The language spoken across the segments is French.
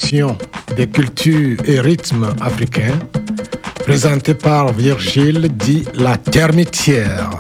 l'émission des cultures et rythmes africains, présentée par Virgile dit La Termitière.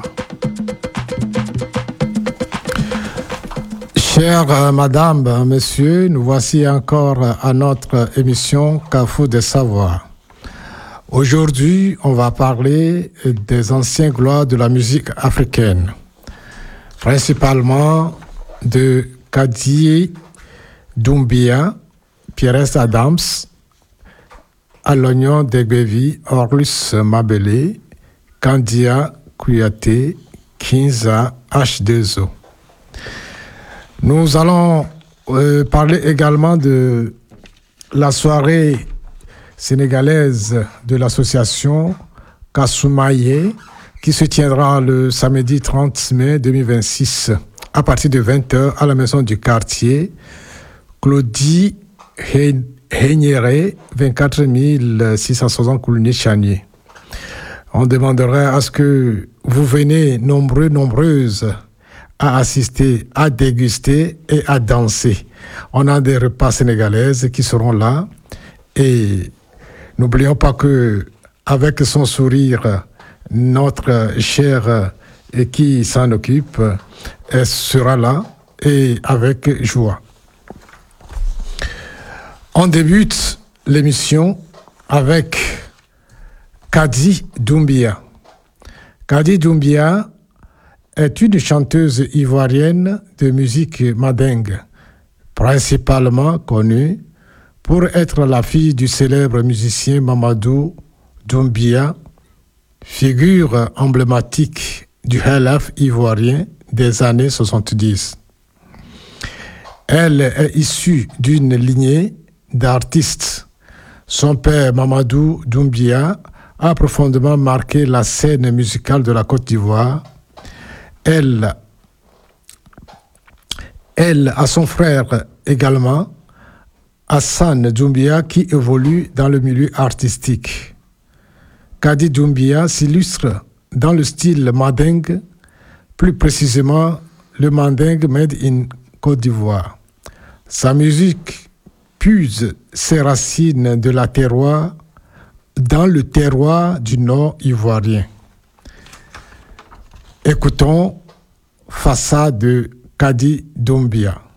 Chères Madame, Messieurs, nous voici encore à notre émission Carrefour des Savoirs. Aujourd'hui, on va parler des anciens gloires de la musique africaine, principalement de Kadi Doumbia, Pierre Adams, Alognon Degbevi, Orlus Mabele, Kandia Kouyaté, Kinza H2O. Nous allons parler également de la soirée sénégalaise de l'association Kasoumaye qui se tiendra le samedi 30 mai 2026 à partir de 20h à la maison du quartier Claudie Heigneret, 24 660 Couligny-Chanier. On demanderait à ce que vous venez nombreuses à assister, à déguster et à danser. On a des repas sénégalaises qui seront là et n'oublions pas que avec son sourire, notre chère qui s'en occupe, elle sera là et avec joie. On débute l'émission avec Kadi Doumbia. Kadi Doumbia est une chanteuse ivoirienne de musique mandingue, principalement connue pour être la fille du célèbre musicien Mamadou Doumbia, figure emblématique du highlife ivoirien des années 70. Elle est issue d'une lignée d'artistes. Son père, Mamadou Doumbia, a profondément marqué la scène musicale de la Côte d'Ivoire. Elle a son frère également, Hassan Doumbia, qui évolue dans le milieu artistique. Kadi Doumbia s'illustre dans le style mandingue, plus précisément le mandingue made in Côte d'Ivoire. Sa musique puise ses racines de la terroir dans le terroir du Nord ivoirien. Écoutons Fassa de Kadi Doumbia.